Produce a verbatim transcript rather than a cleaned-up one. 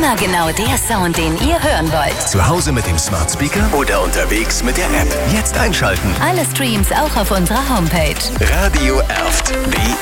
Immer genau der Sound, den ihr hören wollt. Zu Hause mit dem Smart Speaker oder unterwegs mit der App. Jetzt einschalten. Alle Streams auch auf unserer Homepage. Radio Erft.